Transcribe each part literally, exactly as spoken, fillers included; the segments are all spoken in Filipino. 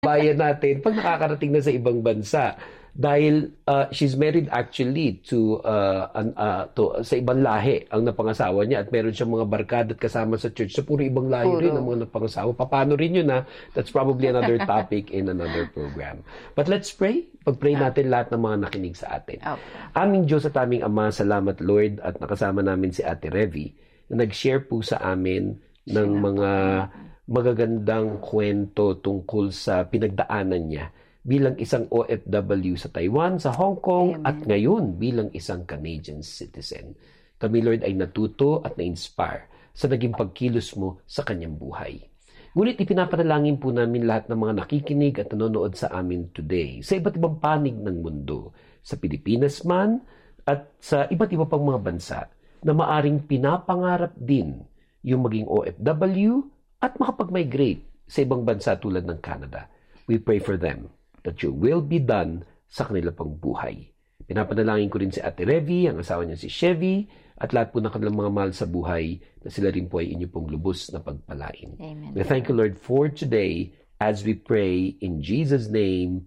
bayan natin pag nakakarating na sa ibang bansa. Dahil uh, she's married actually to, uh, an, uh, to sa ibang lahi ang napangasawa niya at meron siyang mga barkada at kasama sa church sa so, puro ibang lahi puro. rin ang mga napangasawa. Paano rin yun ha? That's probably another topic in another program. But let's pray. Pag-pray natin lahat ng mga nakinig sa atin. Okay. Aming Diyos at aming Ama, salamat Lord at nakasama namin si Ate Revy na nag-share po sa amin ng mga magagandang kwento tungkol sa pinagdaanan niya bilang isang O F W sa Taiwan, sa Hong Kong, Amen. At ngayon bilang isang Canadian citizen. Kami, Lord, ay natuto at na-inspire sa naging pagkilos mo sa kanyang buhay. Ngunit ipinapanalangin po namin lahat ng mga nakikinig at nanonood sa amin today sa iba't ibang panig ng mundo, sa Pilipinas man at sa iba't iba pang mga bansa na maaring pinapangarap din yung maging O F W at makapag-migrate sa ibang bansa tulad ng Canada. We pray for them that your will be done sa kanila pang buhay. Pinapanalangin ko rin si Ate Revy, ang asawa niya si Chevy, at lahat po ng kanilang mga mahal sa buhay na sila rin po ay inyo pong lubos na pagpalain. Amen. We thank you, Lord, for today as we pray in Jesus' name.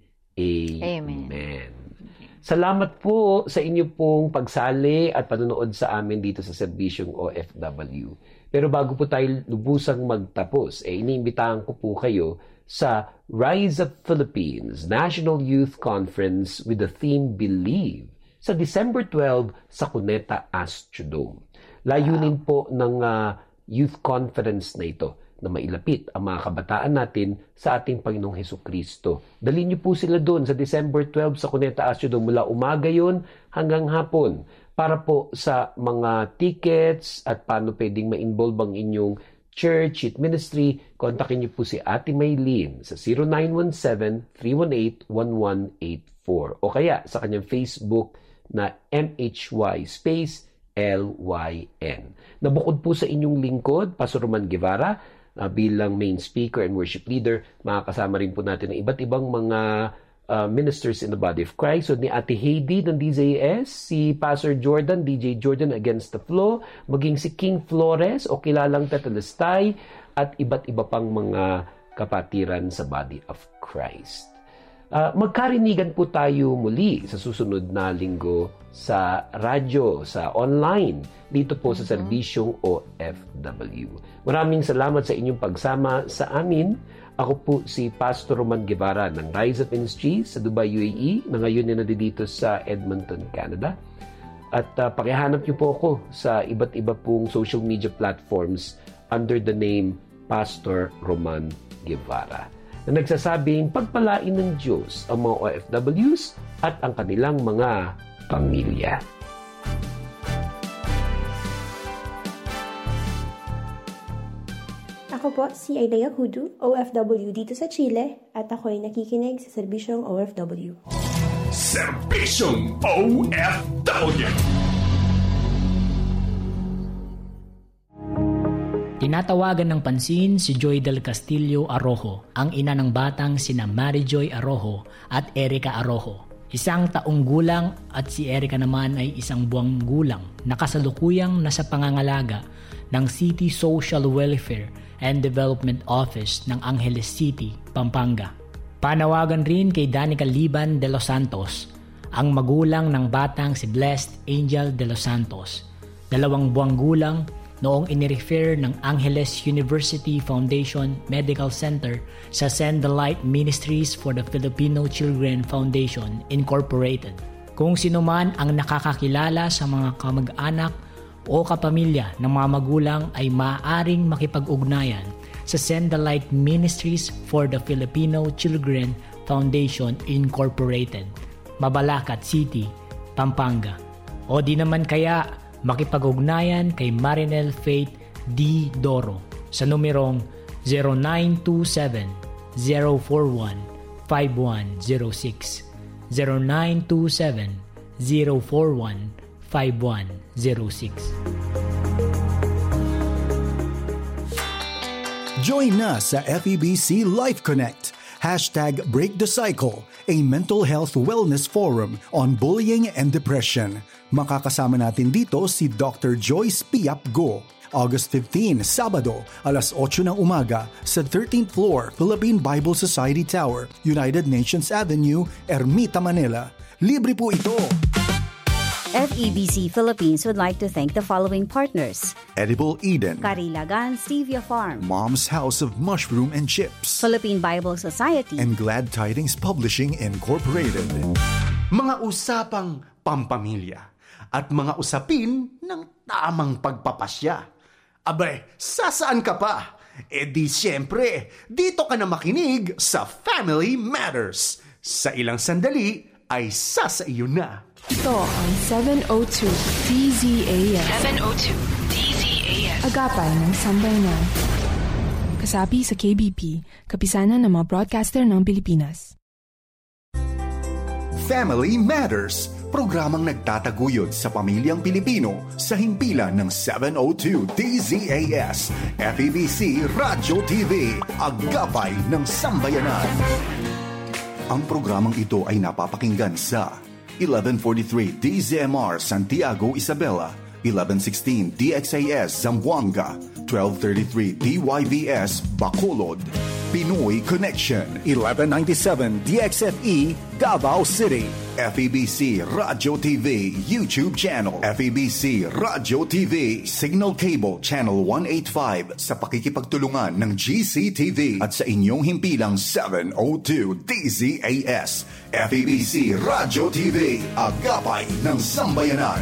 Amen. Amen. Salamat po sa inyo pong pagsali at panonood sa amin dito sa serbisyong O F W. Pero bago po tayo lubusang magtapos, eh, iniimbitahan ko po kayo sa Rise Up Philippines National Youth Conference with the theme Believe sa December twelfth sa Cuneta Astrodome. Layunin po ng uh, youth conference na ito na mailapit ang mga kabataan natin sa ating Panginoong Hesukristo. Dalhin niyo po sila doon sa December twelfth sa Cuneta Astrodome mula umaga yon hanggang hapon para po sa mga tickets at paano pwedeng ma-involve ang inyong church, youth ministry. Kontakin niyo po si Ate Maylene sa zero nine one seven, three one eight, one one eight four o kaya sa kanyang Facebook na M H Y space L Y N. Nabukod po sa inyong lingkod, Pastor Roman Guevara, uh, bilang main speaker and worship leader. Makakasama rin po natin ng iba't ibang mga uh, ministers in the body of Christ. So ni Ate Heidi ng D J S, si Pastor Jordan, D J Jordan Against the Flow, maging si King Flores o kilalang Tatalastay, at iba't iba pang mga kapatiran sa body of Christ. Uh, magkarinigan po tayo muli sa susunod na linggo sa radyo, sa online, dito po sa serbisyong O F W. Maraming salamat sa inyong pagsama sa amin. Ako po si Pastor Roman Guevara ng Rise Up Ministries sa Dubai, U A E, na ngayon na nandito sa Edmonton, Canada. At uh, pakihanap niyo po ako sa iba't iba pong social media platforms under the name Pastor Roman Guevara, na nagsasabing pagpalain ng Diyos ang mga O F Ws at ang kanilang mga pamilya. Ako po si Aidea Hudu, O F W dito sa Chile, at ako ay nakikinig sa serbisyong O F W. Serbisyong O F W! Tinatawagan ng pansin si Joy del Castillo Arrojo, ang ina ng batang sina Mary Joy Arrojo at Erica Arrojo. Isang taong gulang at si Erica naman ay isang buwang gulang na kasalukuyang nasa pangangalaga ng City Social Welfare and Development Office ng Angeles City, Pampanga. Panawagan rin kay Danica Liban de los Santos, ang magulang ng batang si Blessed Angel de los Santos, dalawang buwang gulang noong inirefer ng Angeles University Foundation Medical Center sa Send the Light Ministries for the Filipino Children Foundation, Incorporated. Kung sino man ang nakakakilala sa mga kamag-anak o kapamilya ng mga magulang ay maaaring makipag-ugnayan sa Send the Light Ministries for the Filipino Children Foundation, Incorporated, Mabalacat City, Pampanga. O di naman kaya makipag-ugnayan kay Marinel Faith D. Doro sa numerong zero nine two seven, zero four one, five one zero six, zero nine two seven, zero four one, five one zero six. Join us sa F E B C Life Connect. Hashtag Break the Cycle, a mental health wellness forum on bullying and depression. Makakasama natin dito si Doctor Joyce Piap Go, August fifteenth, Sabado, alas otso ng umaga sa thirteenth floor, Philippine Bible Society Tower, United Nations Avenue, Ermita, Manila. Libre po ito. F E B C Philippines would like to thank the following partners: Edible Eden, Carilagan Stevia Farm, Mom's House of Mushroom and Chips, Philippine Bible Society, and Glad Tidings Publishing Incorporated. Mga usapang pampamilya at mga usapin ng tamang pagpapasya. Abay, sasaan ka pa? E di siyempre, dito ka na makinig sa Family Matters. Sa ilang sandali ay sasaiyo na. Ito ang seven oh two D Z A S. seven oh two D Z A S. Agapay ng Sambayanan. Kasapi sa K B P, kapisanan ng mga broadcaster ng Pilipinas. Family Matters, programang nagtataguyod sa pamilyang Pilipino sa himpilan ng seven oh two D Z A S, F E B C Radyo T V, Agapay ng Sambayanan. Ang programang ito ay napapakinggan sa eleven forty-three D Z M R Santiago, Isabela, eleven sixteen D X A S Zamboanga, twelve thirty-three D Y V S Bacolod, Pinoy Connection, eleven ninety-seven D X F E Davao City, F E B C Radyo T V YouTube channel, F E B C Radyo T V Signal Cable Channel one eighty-five sa pakikipagtulungan ng G C T V at sa inyong himpilang seven oh two D Z A S, F E B C Radyo T V, Agapay ng Sambayanan.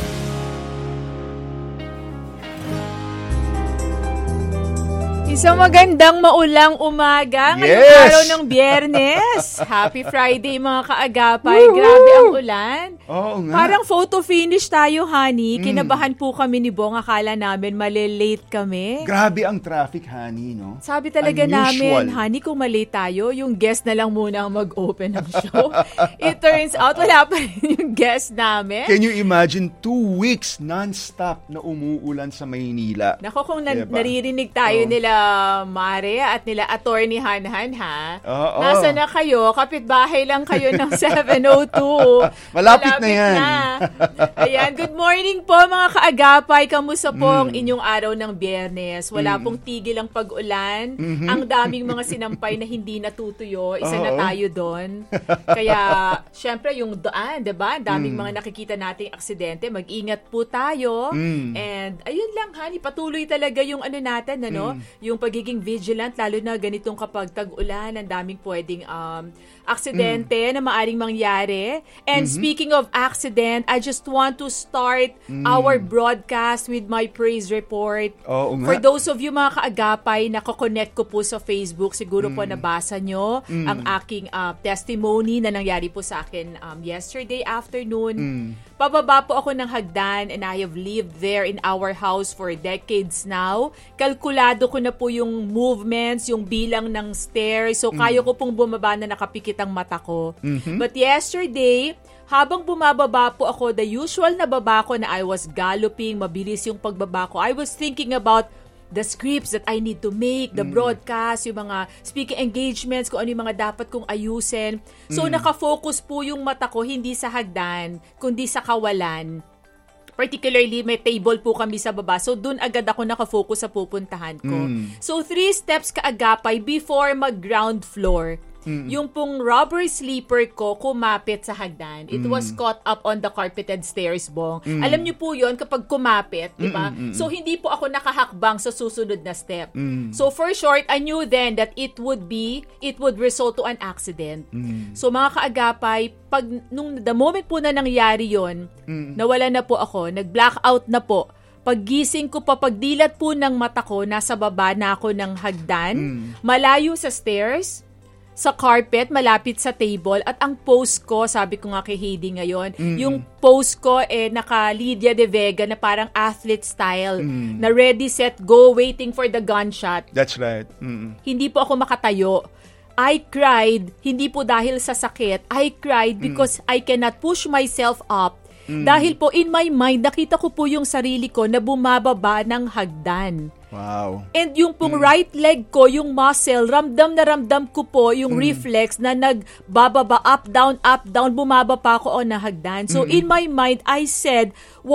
Isang magandang maulang umaga ngayong Yes! araw ng Biyernes. Happy Friday mga kaagapay. Grabe ang ulan. Oo nga. Parang photo finish tayo, honey. Kinabahan po kami ni Bong. Akala namin malilate kami. Grabe ang traffic, honey, no? Sabi talaga Unusual. namin, honey, kung malate tayo, yung guest na lang muna ang mag-open ng show. It turns out, wala pa rin yung guest namin. Can you imagine two weeks non-stop na umuulan sa Maynila? Nako, kung na- Diba? naririnig tayo Oo. nila Mare at nila Attorney Hanhan, ha? Oo. Nasa na kayo? Kapitbahay lang kayo ng seven oh two. Malapit na yan. na. Ayan, good morning po mga kaagapay. Kamusta po ang inyong araw ng Biyernes? Wala pong tigil ang pag-ulan. Ang daming mga sinampay na hindi natutuyo. Isa na Oo. tayo doon. Kaya, syempre, yung daan, diba? Ang daming mga nakikita nating aksidente. Mag-ingat po tayo. And, ayun lang, honey, patuloy talaga yung ano natin, ano? Yung pagiging vigilant, lalo na ganitong kapag tag-ulan, ang daming pwedeng um, aksidente mm. na maaring mangyari. And mm-hmm. speaking of accident, I just want to start mm. our broadcast with my praise report. Oo nga. For those of you mga kaagapay, nako-connect ko po sa Facebook, siguro mm. po nabasa nyo mm. ang aking uh, testimony na nangyari po sa akin um, yesterday afternoon. Mm. Pababa po ako ng hagdan and I have lived there in our house for decades now. Kalkulado ko na po yung movements, yung bilang ng stairs. So, kaya ko pong bumaba na nakapikit ang mata ko. Mm-hmm. But yesterday, habang bumababa po ako, the usual na baba ko na I was galloping, mabilis yung pagbaba ko, I was thinking about the scripts that I need to make, the mm. broadcast, yung mga speaking engagements, kung ano yung mga dapat kong ayusin. So, mm. nakafocus po yung mata ko, hindi sa hagdan, kundi sa kawalan. Particularly, may table po kami sa baba. So, dun agad ako nakafocus sa pupuntahan ko. Mm. So, three steps kaagapay before mag-ground floor. Mm. Yung pong rubber sleeper ko kumapit sa hagdan. It mm. was caught up on the carpeted stairs, Bong. Mm. Alam niyo po yon kapag kumapit, di ba? Mm, mm, mm. So, hindi po ako nakahakbang sa susunod na step. Mm. So, for short, I knew then that it would be, it would result to an accident. Mm. So, mga kaagapay, pag, nung the moment po na nangyari yon, mm. nawala na po ako, nag-blackout na po. Paggising ko pa, pagdilat po ng mata ko, nasa baba na ako ng hagdan, mm. malayo sa stairs, sa carpet, malapit sa table, at ang pose ko, sabi ko nga kay Heidi ngayon, mm-hmm. yung pose ko eh naka Lydia De Vega na parang athlete style, mm-hmm. na ready, set, go, waiting for the gunshot. That's right. Mm-hmm. Hindi po ako makatayo. I cried, hindi po dahil sa sakit. I cried because mm-hmm. I cannot push myself up. Mm-hmm. Dahil po in my mind, nakita ko po yung sarili ko na bumababa ng hagdan. Wow. And yung pong mm. right leg ko, yung muscle, ramdam na ramdam ko po yung mm. reflex na nagbababa, up, down, up, down, bumaba pa ako on na hagdan. So, mm. in my mind, I said, what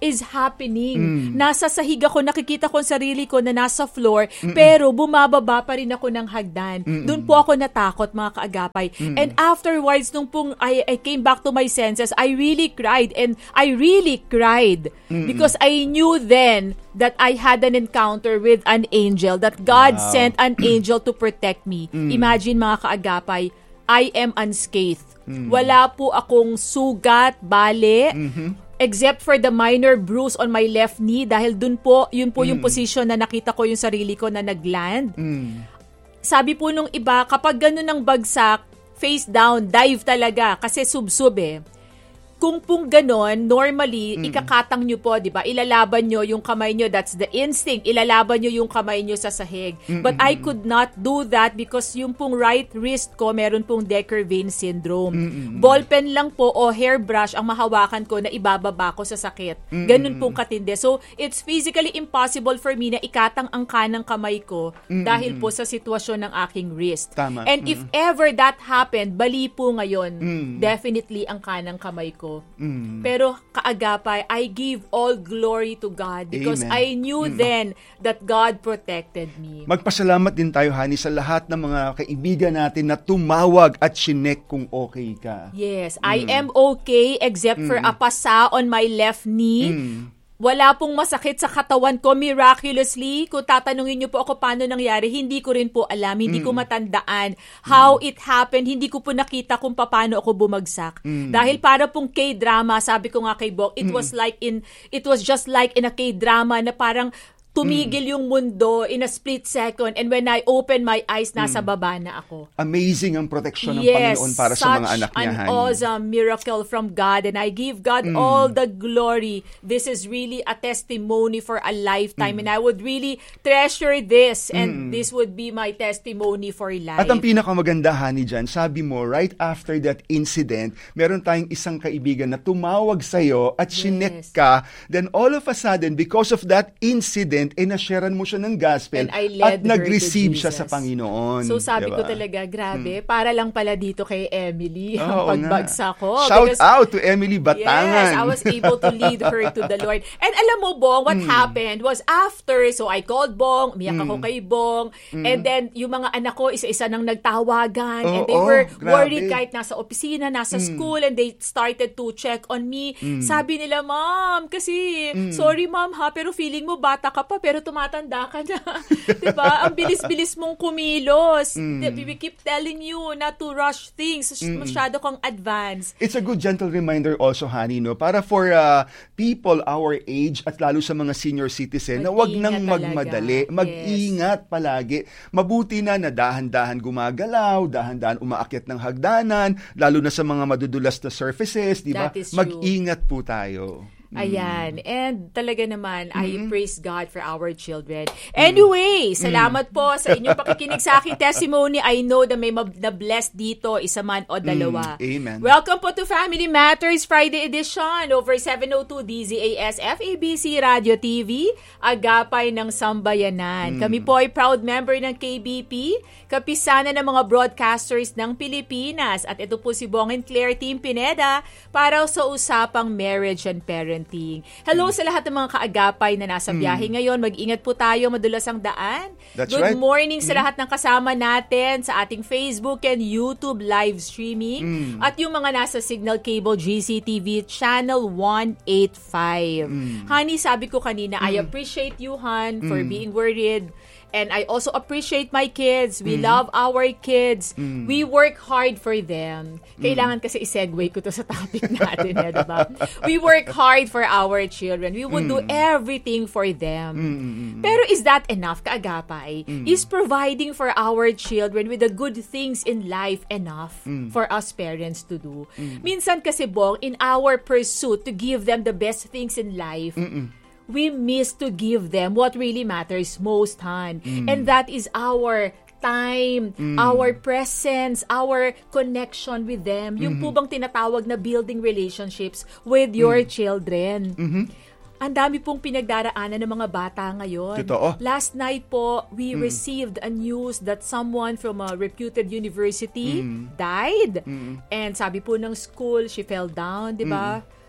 is happening? Mm. Nasa sahig ako, nakikita ko ang sarili ko na nasa floor, Mm-mm. pero bumababa pa rin ako ng hagdan. Mm-mm. Doon po ako natakot, mga kaagapay. Mm-mm. And afterwards, nung pong I, I came back to my senses, I really cried. And I really cried. Mm-mm. Because I knew then that I had an encounter with an angel, that God wow. sent an angel to protect me. Mm. Imagine, mga kaagapay, I am unscathed. Mm. Wala po akong sugat, bale, mm-hmm. except for the minor bruise on my left knee dahil dun po, yun po mm. yung position na nakita ko yung sarili ko na nagland. Mm. Sabi po nung iba, kapag ganun ang bagsak, face down, dive talaga kasi sub-sub eh. Kung pong ganon, normally, mm. ikakatang nyo po, di ba? Ilalaban nyo yung kamay nyo. That's the instinct. Ilalaban nyo yung kamay nyo sa sahig. Mm-mm. But I could not do that because yung pong right wrist ko, meron pong Decker vein syndrome. Mm-mm. Ballpen lang po o hairbrush ang mahawakan ko na ibababa ko sa sakit. Mm-mm. Ganun pong katindi. So, it's physically impossible for me na ikatang ang kanang kamay ko Mm-mm. dahil po sa sitwasyon ng aking wrist. Tama. And mm. if ever that happened, bali po ngayon, Mm. definitely ang kanang kamay ko. Mm. Pero kaagapay, I give all glory to God because Amen. I knew mm. then that God protected me. Magpasalamat din tayo, Honey, sa lahat ng mga kaibigan natin na tumawag at chinek kung okay ka. Yes, mm. I am okay except mm. for a pasa on my left knee. Mm. Wala pong masakit sa katawan ko miraculously. Kung tatanungin niyo po ako paano nangyari, hindi ko rin po alam, hindi mm. ko matandaan how mm. it happened, hindi ko po nakita kung paano ako bumagsak. Mm. Dahil para pong K-drama, sabi ko nga kay Bok, it mm. was like in it was just like in a K-drama na parang tumigil mm. yung mundo in a split second, and when I open my eyes, nasa mm. baba na ako. Amazing ang proteksyon ng yes, Panginoon para sa mga anak niya. Yes, such an awesome miracle from God, and I give God mm. all the glory. This is really a testimony for a lifetime, mm. and I would really treasure this, and mm. this would be my testimony for life. At ang pinakamaganda, Honey, dyan, sabi mo, right after that incident, meron tayong isang kaibigan na tumawag sa'yo at yes. chinek ka, then all of a sudden, because of that incident, eh nasharean mo siya ng gospel at nag-receive siya sa Panginoon. So sabi diba? ko talaga, grabe, hmm. para lang pala dito kay Emily ang oh, pagbagsak ko. Shout because, out to Emily Batangan. Yes, I was able to lead her to the Lord. And alam mo, Bong, what hmm. happened was after, so I called Bong, umiyak hmm. ako kay Bong, hmm. and then yung mga anak ko, isa-isa nang nagtawagan, oh, and they oh, were grabe. worried kahit nasa opisina, nasa hmm. school, and they started to check on me. Hmm. Sabi nila, Ma'am, kasi, hmm. sorry Ma'am ha, pero feeling mo bata ka pa, pero tumatanda ka na. Diba? Ang bilis-bilis mong kumilos. Mm. We keep telling you not to rush things. Mm-mm. Masyado kang advance. It's a good gentle reminder also, Honey, no? Para for uh, people our age at lalo sa mga senior citizen, na wag nang magmadali. Mag-ingat yes. palagi. Mabuti na na dahan-dahan gumagalaw, dahan-dahan umaakyat ng hagdanan, lalo na sa mga madudulas na surfaces, di ba? Mag-ingat po tayo. Ayan. And talaga naman, mm-hmm. I praise God for our children. Anyway, mm-hmm. salamat po sa inyong pakikinig sa aking testimony. I know na may na-bless dito, isa man o dalawa. Mm, amen. Welcome po to Family Matters Friday edition over seven oh two D Z A S F A B C Radio T V, Agapay ng Sambayanan. Mm. Kami po ay proud member ng K B P, kapisanan ng mga broadcasters ng Pilipinas. At ito po si Bong and Claire Team Pineda para sa usapang marriage and parenting. Hello mm. sa lahat ng mga kaagapay na nasa biyahe mm. ngayon. Mag-ingat po tayo, madulas ang daan. That's Good right. morning mm. sa lahat ng kasama natin sa ating Facebook and YouTube live streaming. Mm. At yung mga nasa Signal Cable G C T V Channel one eighty-five. Mm. Honey, sabi ko kanina, mm. I appreciate you, Han, for mm. being worried. And I also appreciate my kids. We mm. love our kids. Mm. We work hard for them. Kailangan kasi i-segue ko to sa topic natin, eh, diba? We work hard for our children. We would mm. do everything for them. Mm. Pero is that enough, kaagapay? Mm. Is providing for our children with the good things in life enough mm. for us parents to do? Mm. Minsan kasi, Bong, in our pursuit to give them the best things in life, Mm-mm. we miss to give them what really matters most, Han. Mm. And that is our time, mm. our presence, our connection with them. Yung mm-hmm. po bang tinatawag na building relationships with your mm. children. Mm-hmm. Ang dami pong pinagdaraanan ng mga bata ngayon. Totoo. Last night po, we mm. received a news that someone from a reputed university mm. died. Mm. And sabi po ng school, she fell down, di ba? Mm.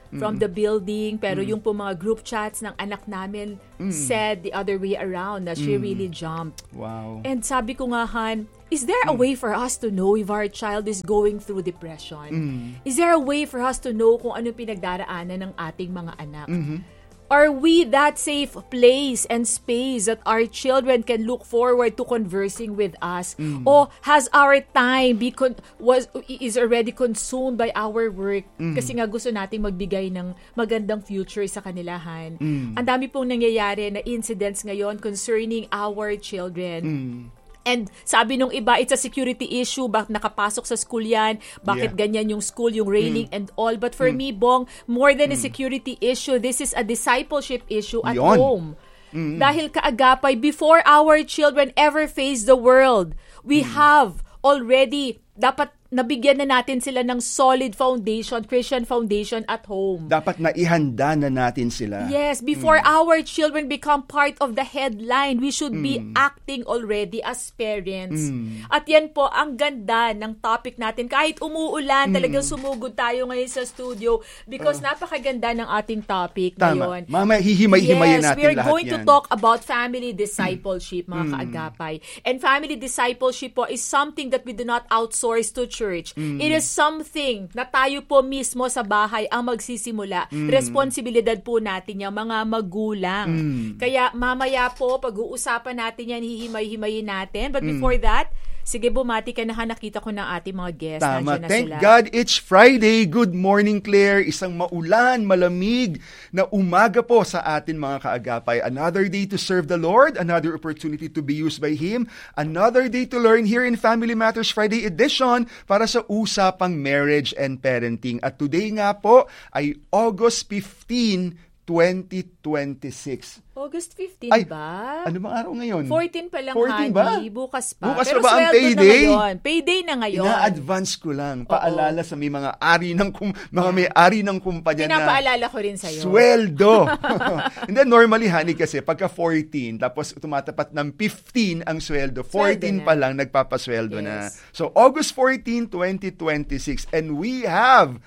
from the building, pero mm. yung po mga group chats ng anak namin mm. said the other way around, na she mm. really jumped. Wow. And sabi ko nga, Han, is there a mm. way for us to know if our child is going through depression? Mm. Is there a way for us to know kung ano pinagdaraanan ng ating mga anak? Mm-hmm. Are we that safe place and space that our children can look forward to conversing with us? Mm. Or has our time be con- was is already consumed by our work? Mm. Kasi nga gusto nating magbigay ng magandang future sa kanilahan. Mm. Ang dami pong nangyayari na incidents ngayon concerning our children. Mm. And sabi nung iba, it's a security issue. Bakit nakapasok sa school yan? Bakit yeah. ganyan yung school, yung railing mm. and all? But for mm. me, Bong, more than mm. a security issue, this is a discipleship issue at Yon. home. Mm. Dahil kaagapay, before our children ever face the world, we mm. have already, dapat nabigyan na natin sila ng solid foundation, Christian foundation at home. Dapat naihanda na natin sila. Yes, before mm. our children become part of the headline, we should mm. be acting already as parents. Mm. At yan po, ang ganda ng topic natin. Kahit umuulan, mm. talagang sumugod tayo ngayon sa studio because uh. napakaganda ng ating topic Tama. ngayon. Mama, hihimay-himayin yes, natin lahat yan. Yes, we're going to talk about family discipleship, mga mm. kaagapay. And family discipleship po is something that we do not outsource to church. Mm. It is something na tayo po mismo sa bahay ang magsisimula. Mm. Responsibilidad po natin yung mga magulang. Mm. Kaya mamaya po, pag-uusapan natin yan, hihimay-himayin natin. But mm. before that, sige, bumati ka na, nakita ko ng ating mga guests. Tama. Na Thank sila. God it's Friday. Good morning, Claire. Isang maulan, malamig na umaga po sa atin mga kaagapay. Another day to serve the Lord. Another opportunity to be used by Him. Another day to learn here in Family Matters Friday edition para sa usapang marriage and parenting. At today nga po ay August fifteenth, twenty twenty-six. August fifteenth Ay, ba? Ano bang araw ngayon? fourteen pa lang, fourteen honey. Ba? Bukas pa. Bukas Pero pa ba ang sweldo payday? Na ngayon. Payday na ngayon. Ina-advance ko lang. Paalala Oo. sa may mga ari ng kum- mga yeah. may-ari ng kumpanya na pinapaalala ko rin sa'yo. Sweldo. And then normally, honey, kasi pagka fourteen, tapos tumatapat ng fifteen ang sweldo, fourteen pa lang nagpapasweldo yes. na. So, August fourteenth, twenty twenty-six. And we have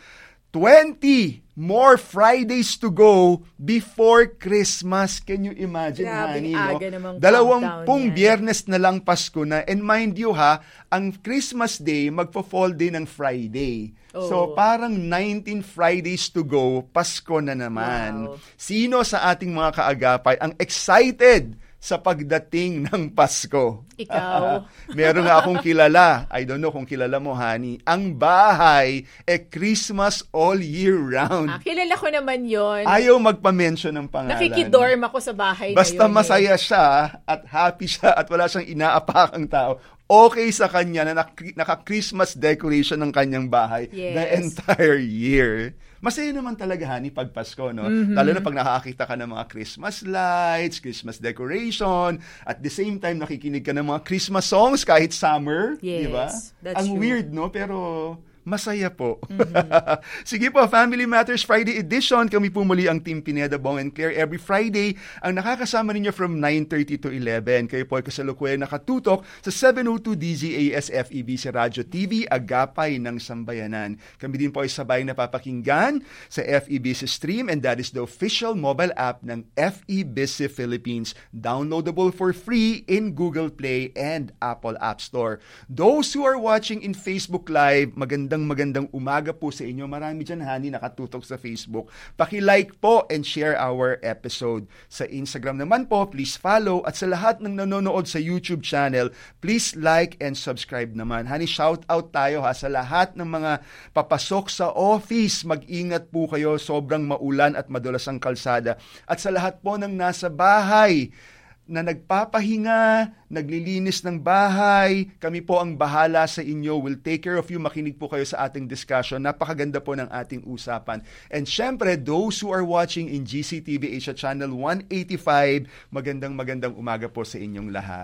twenty more Fridays to go before Christmas. Can you imagine, Grabe, honey? aga No? Dalawampung yan. biyernes na lang Pasko na. And mind you ha, ang Christmas Day magpo-fall din ng Friday. Oh. So parang nineteen Fridays to go, Pasko na naman. Wow. Sino sa ating mga kaagapay ang excited sa pagdating ng Pasko? Ikaw. Meron nga akong kilala. I don't know kung kilala mo, honey. Ang bahay, eh Christmas all year round. Ah, kilala ko naman yon. Ayaw magpa-mention ng pangalan. Nakikidorm ako sa bahay Basta na yun. Basta masaya eh. siya at happy siya at wala siyang inaapakang tao, okay sa kanya na naka-Christmas decoration ng kanyang bahay yes. the entire year. Masaya naman talaga, honey, pag Pasko, no? Mm-hmm. Lalo na pag nakakita ka ng mga Christmas lights, Christmas decoration, at the same time, nakikinig ka ng mga Christmas songs kahit summer, yes, di ba? That's Ang true. weird, no? Pero masaya po. Mm-hmm. Sige po, Family Matters Friday edition. Kami po muli ang Team Pineda, Bong and Claire. Every Friday, ang nakakasama ninyo from nine thirty to eleven. Kayo po ay kasalukuyan nakatutok sa seven oh two D Z A S F E B C Radio T V, Agapay ng Sambayanan. Kami din po ay sabay napapakinggan sa F E B C Stream, and that is the official mobile app ng F E B C Philippines. Downloadable for free in Google Play and Apple App Store. Those who are watching in Facebook Live, magandang magandang umaga po sa inyo. Marami dyan, honey, nakatutok sa Facebook. Paki-like po and share our episode. Sa Instagram naman po, please follow. At sa lahat ng nanonood sa YouTube channel, please like and subscribe naman. Honey, shout out tayo ha sa lahat ng mga papasok sa office. Mag-ingat po kayo. Sobrang maulan at madulas ang kalsada. At sa lahat po ng nasa bahay na nagpapahinga, naglilinis ng bahay, kami po ang bahala sa inyo. We'll take care of you. Makinig po kayo sa ating discussion. Napakaganda po ng ating usapan. And syempre, those who are watching in G C T V Asia Channel one eighty-five, magandang magandang umaga po sa inyong lahat.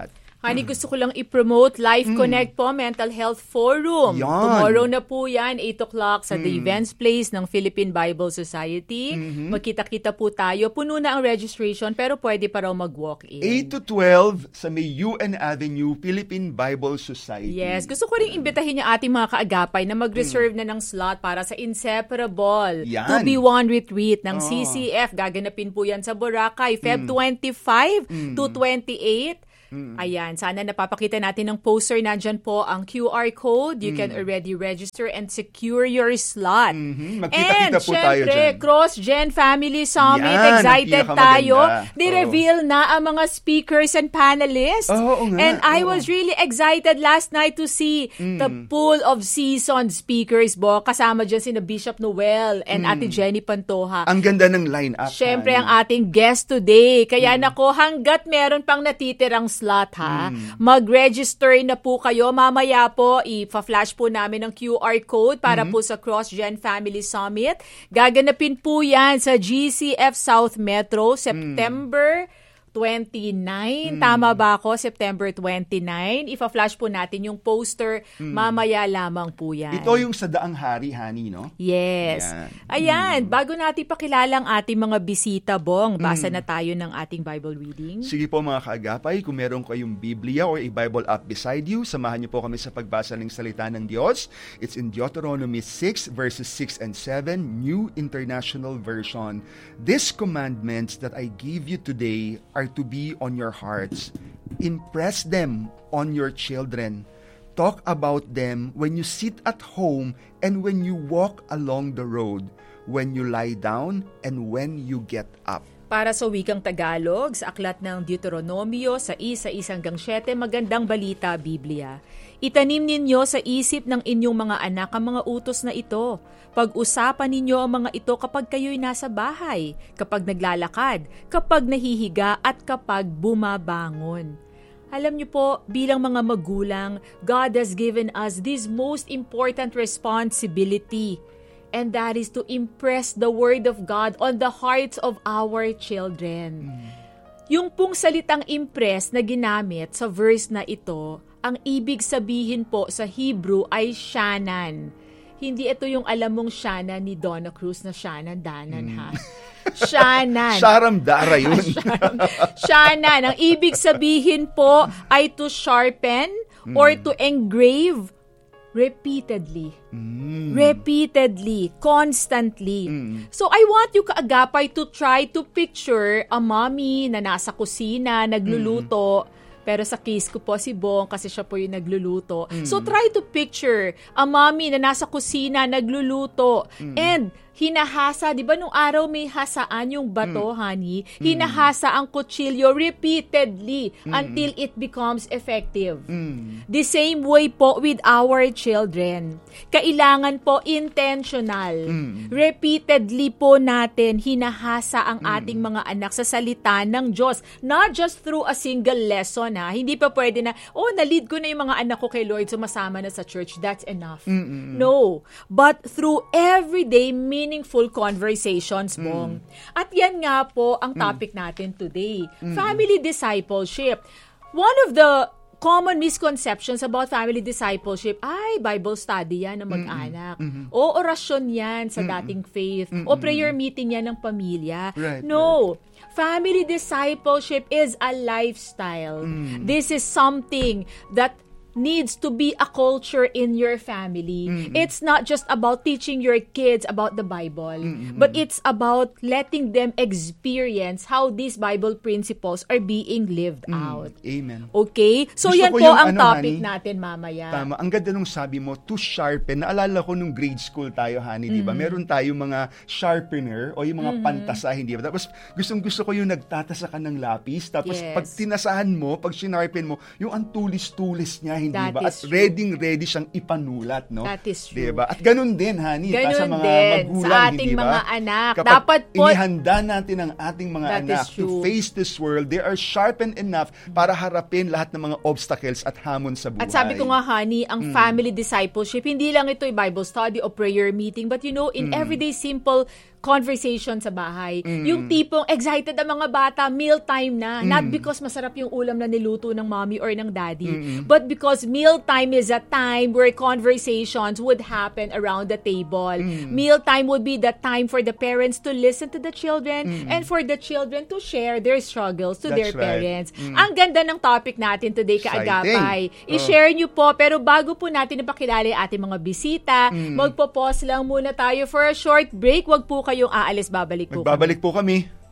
Honey, gusto ko lang i-promote Life mm. Connect po, Mental Health Forum. Yan. Tomorrow na po yan, eight o'clock sa mm. The Events Place ng Philippine Bible Society. Mm-hmm. Magkita-kita po tayo. Puno na ang registration pero pwede pa raw mag-walk-in. eight to twelve sa may U N Avenue, Philippine Bible Society. Yes. Gusto ko rin imbitahin yung ating mga kaagapay na mag-reserve mm. na ng slot para sa Inseparable yan. to be one retreat ng oh. C C F. Gaganapin po yan sa Boracay, February twenty-five mm. to twenty-eight. Mm. Ayan, sana napapakita natin ng poster. Nandyan po ang Q R code. You mm. can already register and secure your slot. Mm-hmm. Magkita-kita and, po tayo dyan. Cross-Gen Family Summit. Yan, excited tayo. Ni-reveal oh. na ang mga speakers and panelists. Oh, nga. And I oh. was really excited last night to see mm. the pool of seasoned speakers, Bo. Kasama dyan sina Bishop Noel and mm. Ate Jenny Pantoja. Ang ganda ng line-up. Siyempre, ang ating guest today. Kaya mm. nako, hanggat meron pang natitirang slot, ha? Mm. Mag-register na po kayo. Mamaya po, ipa-flash po namin ang Q R code para mm-hmm. po sa Cross-Gen Family Summit. Gaganapin po yan sa G C F South Metro, September mm. twenty-nine. Mm. Tama ba ako? September twenty-nine. Ipa-flash po natin yung poster. Mm. Mamaya lamang po yan. Ito yung sa Daang Hari, honey, no? Yes. Ayan. Ayan. Mm. Bago natin pakilala ang ating mga bisita, Bong, basa mm. na tayo ng ating Bible reading. Sige po mga kaagapay, kung meron kayong Biblia or a Bible app beside you, samahan niyo po kami sa pagbasa ng salita ng Diyos. It's in Deuteronomy six, verses six and seven, New International Version. These commandments that I give you today are to be on your hearts. Impress them on your children. Talk about them when you sit at home and when you walk along the road, when you lie down and when you get up. Para sa wikang Tagalog, sa aklat ng Deuteronomio sa isa hanggang siyete, magandang balita, Biblia. Itanim ninyo sa isip ng inyong mga anak ang mga utos na ito. Pag-usapan ninyo ang mga ito kapag kayo'y nasa bahay, kapag naglalakad, kapag nahihiga at kapag bumabangon. Alam niyo po, bilang mga magulang, God has given us this most important responsibility. And that is to impress the Word of God on the hearts of our children. Mm. Yung pong salitang impress na ginamit sa verse na ito, ang ibig sabihin po sa Hebrew ay shanan. Hindi ito yung alam mong shanan ni Donna Cruz na shanan danan, mm. ha? Shanan. Sharam Dara yun. Shanan. Ang ibig sabihin po ay to sharpen mm. or to engrave repeatedly. Mm. Repeatedly. Constantly. Mm. So, I want you kaagapay to try to picture a mommy na nasa kusina, nagluluto. Mm. Pero sa case ko po si Bong kasi siya po yung nagluluto. Mm. So, try to picture a mommy na nasa kusina, nagluluto. Mm. And hinahasa, di ba nung araw may hasaan yung bato, mm. honey? Hinahasa ang kutsilyo repeatedly mm. until it becomes effective. Mm. The same way po with our children. Kailangan po intentional. Mm. Repeatedly po natin hinahasa ang mm. ating mga anak sa salita ng Diyos. Not just through a single lesson, ha? Hindi pa pwede na, oh, na-lead ko na yung mga anak ko kay Lord, sumasama na sa church. That's enough. Mm-mm. No. But through everyday meaningful conversations, Bong. Mm. At yan nga po ang topic mm. natin today. Mm. Family discipleship. One of the common misconceptions about family discipleship, ay, Bible study yan ng mag-anak. Mm-hmm. O orasyon yan sa mm-hmm. dating faith. Mm-hmm. O prayer meeting yan ng pamilya. Right, no. Right. Family discipleship is a lifestyle. Mm. This is something that needs to be a culture in your family. Mm-hmm. It's not just about teaching your kids about the Bible, mm-hmm. but it's about letting them experience how these Bible principles are being lived mm. out. Amen. Okay? So Gusto yan po yung, ang ano, topic honey, natin mamaya. Tama. Ang ganda nung sabi mo, to sharpen. Naalala ko nung grade school tayo, honey, mm-hmm. di ba? Meron tayong mga sharpener o yung mga mm-hmm. pantasahin, di ba? Tapos gustong gusto ko yung nagtatasa ka ng lapis. Tapos yes. pag tinasahan mo, pag sinarpen mo, yung ang tulis-tulis niya, hindi That ba? At true. ready-ready siyang ipanulat, no? That is true. Diba? At ganun din, honey, ganun sa mga din, magulang, sa ating hindi ba? mga anak. Kapag dapat po, inihanda natin ang ating mga anak to face this world, they are sharpened enough para harapin lahat ng mga obstacles at hamon sa buhay. At sabi ko nga, honey, ang mm. family discipleship, hindi lang ito yung Bible study o prayer meeting, but you know, in mm. everyday simple conversation sa bahay. Mm. Yung tipong excited ang mga bata, mealtime na. Mm. Not because masarap yung ulam na niluto ng mommy or ng daddy, mm. but because mealtime is a time where conversations would happen around the table. Mm. Mealtime would be the time for the parents to listen to the children mm. and for the children to share their struggles to That's their right. parents. Mm. Ang ganda ng topic natin today, Kaagapay. Exciting. I-share nyo po, pero bago po natin napakilala yung ating mga bisita, Mm. magpo-pause lang muna tayo for a short break. Wag po kayong aalis, babalik po Magbabalik po kami.